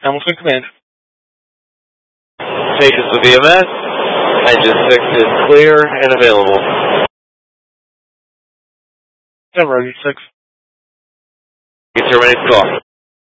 Hamilton Command. Patience with EMS. Engine 6 is clear and available. Denver, 6. You terminate call.